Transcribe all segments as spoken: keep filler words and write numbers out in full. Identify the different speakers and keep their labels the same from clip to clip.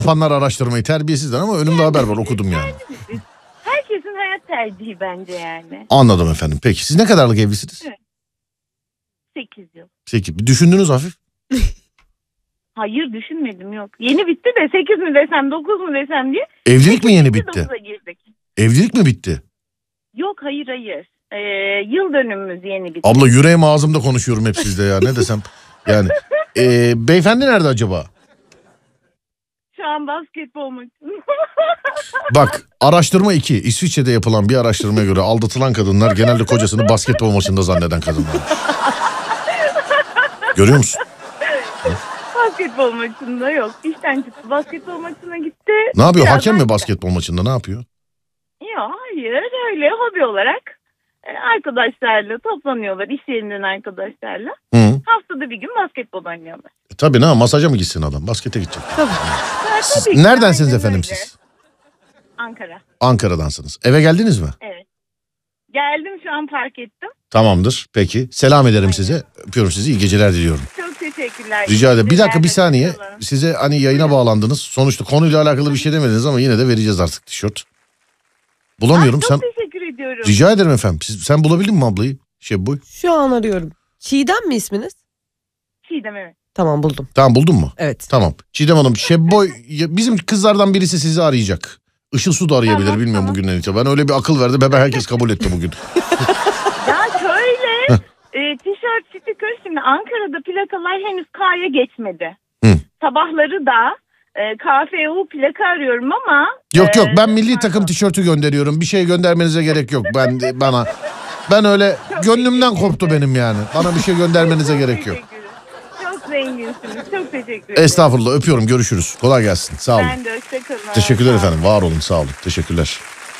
Speaker 1: yapanlar araştırmayı terbiyesizler ama önümde haber var, okudum yani.
Speaker 2: Herkesin hayat tercihi bence yani.
Speaker 1: Anladım efendim. Peki siz ne kadarlık evlisiniz?
Speaker 2: Evet. sekiz yıl.
Speaker 1: sekiz. Düşündünüz hafif.
Speaker 2: Hayır düşünmedim, yok. Yeni bitti de sekiz mi desem dokuz mu desem diye.
Speaker 1: Evlilik mi yeni bitti?
Speaker 2: Girdik.
Speaker 1: Evlilik mi bitti?
Speaker 2: Yok hayır hayır. Ee, yıl dönümümüz yeni bitti.
Speaker 1: Abla yüreğim ağzımda konuşuyorum hep sizde ya, ne desem. Yani ee, beyefendi nerede acaba?
Speaker 2: Şu an basketbol maçı.
Speaker 1: Bak, araştırma iki. İsviçre'de yapılan bir araştırmaya göre aldatılan kadınlar genelde kocasını basketbol maçında zanneden kadınlar. Görüyor musun?
Speaker 2: Basketbol maçında yok. İşten çıktı. Basketbol maçına gitti.
Speaker 1: Ne yapıyor?
Speaker 2: Biraz
Speaker 1: Hakem mi
Speaker 2: başka.
Speaker 1: basketbol maçında, ne yapıyor?
Speaker 2: Yok hayır öyle hobi olarak e, arkadaşlarla toplanıyorlar. İş yerinden arkadaşlarla.
Speaker 1: Hı.
Speaker 2: Haftada bir gün basketbol oynuyorlar.
Speaker 1: E, tabii ne, masaja mı gitsin adam? Baskete gidecek.
Speaker 2: Tabii.
Speaker 1: Siz
Speaker 2: Tabii ki,
Speaker 1: neredensiniz
Speaker 2: aynen
Speaker 1: efendim
Speaker 2: öyle.
Speaker 1: siz?
Speaker 2: Ankara.
Speaker 1: Ankara'dansınız. Eve geldiniz mi?
Speaker 2: Evet. Geldim şu an park ettim.
Speaker 1: Tamamdır. Peki. Selam ederim
Speaker 2: Aynen.
Speaker 1: size. Öpüyorum sizi. İyi geceler diliyorum.
Speaker 2: Çok teşekkürler.
Speaker 1: Rica ederim. Bir dakika, bir saniye.
Speaker 2: Hoşçakalın.
Speaker 1: Size hani yayına bağlandınız. Sonuçta konuyla alakalı bir şey demediniz ama yine de vereceğiz artık tişört. Bulamıyorum.
Speaker 2: Ay,
Speaker 1: Sen
Speaker 2: çok teşekkür ediyorum.
Speaker 1: rica ederim efendim. Siz, sen bulabildin mi ablayı? Şebboy.
Speaker 3: Şu an arıyorum. Çiğdem mi isminiz?
Speaker 2: Çiğdem evet.
Speaker 3: Tamam buldum.
Speaker 1: Tamam, buldun mu?
Speaker 3: Evet.
Speaker 1: Tamam. Çiğdem Hanım, Şebboy, ya bizim kızlardan birisi sizi arayacak. Işıl Su da arayabilir,
Speaker 2: Tamam,
Speaker 1: bilmiyorum
Speaker 2: tamam.
Speaker 1: bugünden itibaren. Öyle bir akıl verdi. Bebe herkes kabul etti bugün.
Speaker 2: Ya şöyle e, tişört sticker şimdi Ankara'da plakalar henüz K'ya geçmedi.
Speaker 1: Hı.
Speaker 2: Sabahları da e, K F U plaka arıyorum ama.
Speaker 1: Yok yok,
Speaker 2: e,
Speaker 1: ben milli takım
Speaker 2: pardon.
Speaker 1: tişörtü gönderiyorum. Bir şey göndermenize gerek yok. Ben bana ben öyle gönlümden koptu benim yani. Bana bir şey göndermenize gerek yok.
Speaker 2: Teşekkür ederim. Çok zenginsiniz. Çok teşekkür ederim.
Speaker 1: Estağfurullah, öpüyorum, görüşürüz. Kolay gelsin, sağ olun.
Speaker 2: Ben de hoşçakalın.
Speaker 1: Teşekkürler efendim, var olun, sağ olun, teşekkürler.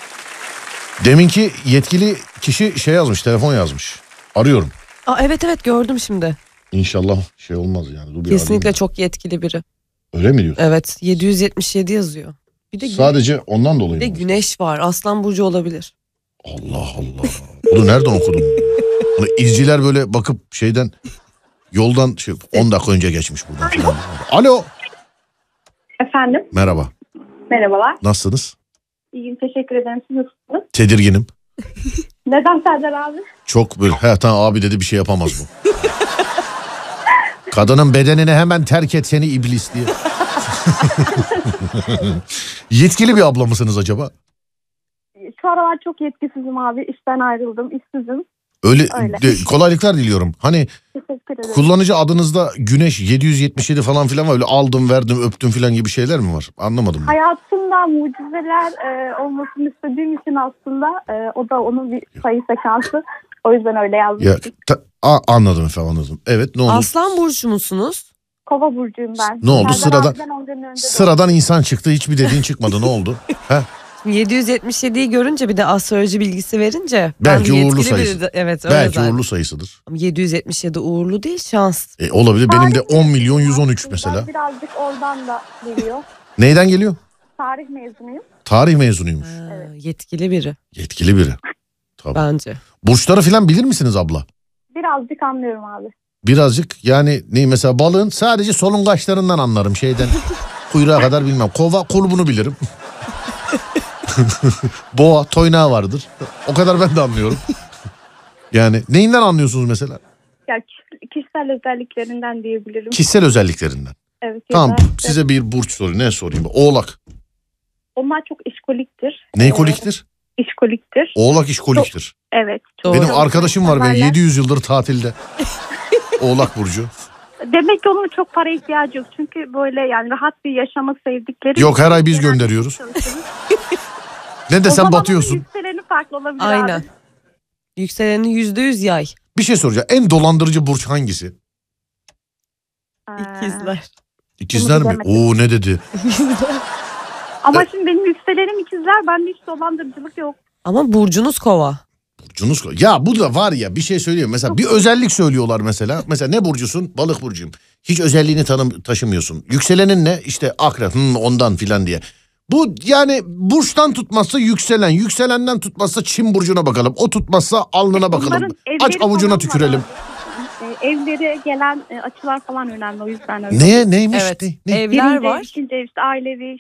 Speaker 1: Deminki yetkili kişi şey yazmış, telefon yazmış. Arıyorum.
Speaker 3: Aa, evet evet gördüm şimdi.
Speaker 1: İnşallah şey olmaz yani. Dur bir
Speaker 3: Kesinlikle
Speaker 1: arayayım.
Speaker 3: çok yetkili biri.
Speaker 1: Öyle mi diyorsun?
Speaker 3: Evet yedi yüz yetmiş yedi yazıyor. Bir de, güneş,
Speaker 1: Sadece ondan dolayı
Speaker 3: bir de
Speaker 1: mı?
Speaker 3: güneş var. Aslan burcu olabilir.
Speaker 1: Allah Allah. Bunu nereden okudun? Hani izciler böyle bakıp şeyden, yoldan şey, on dakika önce geçmiş buradan falan. Alo.
Speaker 4: Efendim,
Speaker 1: Merhaba.
Speaker 4: merhabalar.
Speaker 1: Nasılsınız?
Speaker 4: İyiyim, teşekkür ederim. Siz nasılsınız?
Speaker 1: Tedirginim.
Speaker 4: Neden Serdar abi?
Speaker 1: Çok böyle, he tamam abi dedi, bir şey yapamaz bu. Kadının bedenini hemen terk et seni iblis diye. Yetkili bir abla mısınız acaba?
Speaker 4: Şu aralar çok yetkisizim abi. İşten ayrıldım, işsizim.
Speaker 1: Öyle,
Speaker 4: Öyle.
Speaker 1: de, kolaylıklar diliyorum. Hani
Speaker 4: Teşekkür ederim.
Speaker 1: kullanıcı adınızda Güneş yedi yüz yetmiş yedi falan filan var. Öyle aldım verdim öptüm filan gibi şeyler mi var? Anlamadım ben.
Speaker 4: Hayatımda mucizeler e, olmasını istediğim için aslında e, o da onun bir sayı sekansı. O yüzden öyle yazdım.
Speaker 1: Ya, ta, a, anladım efendim, anladım. Evet, ne oldu?
Speaker 3: Aslan burcu musunuz?
Speaker 4: Kova burcuyum ben.
Speaker 1: Ne oldu?
Speaker 4: Serdar
Speaker 1: Sıradan-
Speaker 4: abiden on gün önce
Speaker 1: Sıradan insan çıktı, hiçbir dediğin çıkmadı, ne oldu? He?
Speaker 3: yedi yüz yetmiş yediyi görünce bir de astroloji bilgisi verince.
Speaker 1: Belki
Speaker 3: ben
Speaker 1: uğurlu
Speaker 3: yetkili
Speaker 1: sayısı.
Speaker 3: biri de- Evet öyle
Speaker 1: Belki
Speaker 3: zaten.
Speaker 1: uğurlu sayısıdır.
Speaker 3: Ama yedi yüz yetmiş yedi uğurlu değil, şans.
Speaker 1: E, olabilir, benim de
Speaker 4: Tarih
Speaker 1: on milyon yüz on üç
Speaker 4: aslında
Speaker 1: mesela.
Speaker 4: Birazcık oradan da geliyor.
Speaker 1: Neyden geliyor?
Speaker 4: Tarih mezunuyum.
Speaker 1: Tarih mezunuymuş.
Speaker 3: Ha, yetkili biri
Speaker 1: Yetkili biri. Tabii.
Speaker 3: bence.
Speaker 1: Burçları filan bilir misiniz abla?
Speaker 4: Birazcık anlıyorum abi.
Speaker 1: Birazcık yani, ne mesela balığın sadece solungaçlarından anlarım, şeyden kuyruğa kadar bilmem. Kova kulbunu bilirim. Boğa toynağı vardır. O kadar ben de anlıyorum. Yani neyinden anlıyorsunuz mesela?
Speaker 4: Ya kiş- kişisel özelliklerinden diyebilirim.
Speaker 1: Kişisel özelliklerinden.
Speaker 4: Evet. ya
Speaker 1: Tamam,
Speaker 4: da-
Speaker 1: size bir burç sorayım. Ne sorayım? Oğlak.
Speaker 4: Onlar çok işkoliktir.
Speaker 1: Ne
Speaker 4: Ee,
Speaker 1: koliktir?
Speaker 4: işkoliktir.
Speaker 1: Oğlak işkoliktir.
Speaker 4: Evet.
Speaker 3: Doğru.
Speaker 1: Benim arkadaşım var, benim
Speaker 4: Haberler-
Speaker 1: yedi yüz yıldır tatilde. Oğlak burcu.
Speaker 4: Demek ki onun çok para ihtiyacı yok. Çünkü böyle yani rahat bir yaşamak sevdikleri.
Speaker 1: Yok, her ay biz
Speaker 4: Genelde
Speaker 1: gönderiyoruz.
Speaker 4: çalışırız.
Speaker 1: Ne
Speaker 4: O
Speaker 1: desem
Speaker 4: zaman
Speaker 1: batıyorsun.
Speaker 4: onun yükseleni farklı olabilir
Speaker 3: Aynen.
Speaker 4: abi.
Speaker 3: Yükseleni yüzde yüz yay.
Speaker 1: Bir şey soracağım. En dolandırıcı burç hangisi?
Speaker 4: Ee,
Speaker 3: İkizler.
Speaker 1: İkizler mi?
Speaker 4: bilemedim.
Speaker 1: Oo, ne dedi?
Speaker 4: Ama şimdi benim yükselenim ikizler. Bende hiç dolandırıcılık yok.
Speaker 3: Ama burcunuz kova.
Speaker 1: Burcunuz. Ya bu da var ya, bir şey söyleyeyim. Mesela bir özellik söylüyorlar mesela. Mesela ne burcusun? Balık burcuyum. Hiç özelliğini tanım taşımıyorsun. Yükselenin ne? İşte akrep, hmm, ondan filan diye. Bu yani burçtan tutmazsa yükselen, yükselenden tutmazsa Çin burcuna bakalım. O tutmazsa alnına bakalım.
Speaker 4: Bunların
Speaker 1: Aç
Speaker 4: evleri
Speaker 1: avucuna
Speaker 4: falan var
Speaker 1: tükürelim.
Speaker 4: abi. evlere gelen e, açılar falan önemli, o yüzden öyle.
Speaker 1: Neye neymiş?
Speaker 3: Evet.
Speaker 1: Ne, ne?
Speaker 3: Evler
Speaker 4: Birinci ev,
Speaker 3: var.
Speaker 4: ikinci ev, işte ailevi